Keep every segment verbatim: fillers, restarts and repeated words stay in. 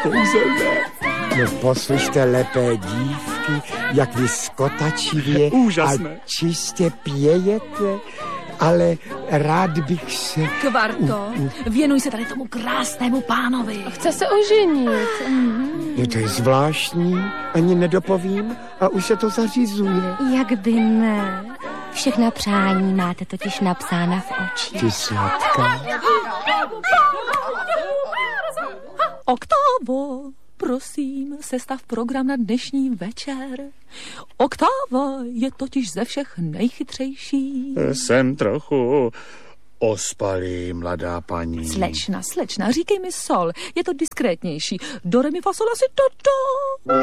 kouzelné. No poslyšte, lepé dívky, jak vy skotačivě Úžasné. a čistě pějete, ale rád bych se... Kvarto, věnuj se tady tomu krásnému pánovi. Chce se oženit. Mm-hmm. Je to je zvláštní, ani nedopovím a už se to zařizuje. Jak by ne. Všechna přání máte totiž napsána v očích. Ty sladká. Oktávo, prosím, sestav program na dnešní večer. Oktáva je totiž ze všech nejchytřejší. Jsem trochu ospalý, mladá paní. Slečna, slečna, říkej mi sol, je to diskrétnější. Do, re, mi, fa, sol, la, si, do, do.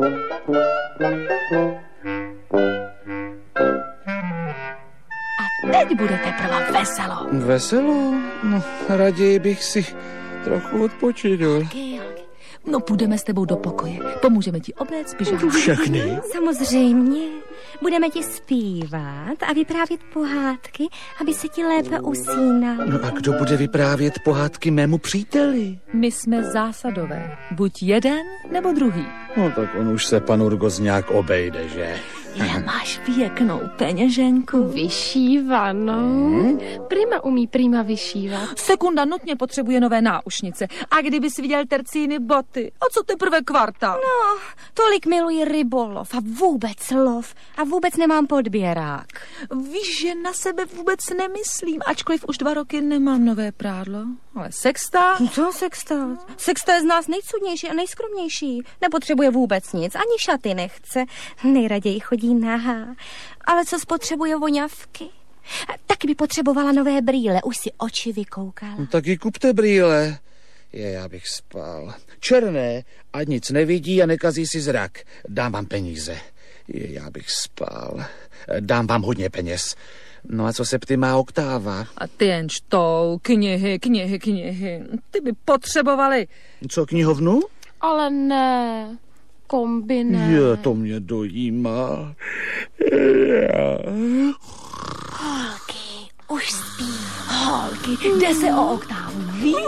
A teď bude teprve veselo. Veselo? No, raději bych si trochu odpočinul. No, půjdeme s tebou do pokoje. Pomůžeme ti obléct pyžamo. Všechny? Samozřejmě. Budeme ti zpívat a vyprávět pohádky, aby se ti lépe usínal. No a kdo bude vyprávět pohádky mému příteli? My jsme zásadové. Buď jeden, nebo druhý. No tak on už se pan Urgos nějak obejde, že? Já máš pěknou peněženku. Vyšívanou. Hmm? Prima umí prima vyšívat. Sekunda nutně potřebuje nové náušnice. A kdyby si viděl tercíny boty, a co teprve kvarta? No, tolik miluji rybolov a vůbec lov a vůbec nemám podběrák. Víš, že na sebe vůbec nemyslím, ačkoliv už dva roky nemám nové prádlo. Ale sexta? Co sexta? Sexta je z nás nejcudnější a nejskromnější. Nepotřebuje vůbec nic, ani šaty nechce. Nejraději chodí nahá. Ale co spotřebuje voňavky? Taky by potřebovala nové brýle, už si oči vykoukala. No, tak ji kupte brýle. Je, já bych spal. Černé, ať nic nevidí a nekazí si zrak. Dám vám peníze. Je, já bych spal. Dám vám hodně peněz. No a co se pty má Oktáva? A ty jen čtou, knihy, knihy, knihy. Ty by potřebovali. Co, knihovnu? Ale ne, kombiné. Je, to mě dojímá. Holky, už spí. Holky, jde se o Oktávu, víš?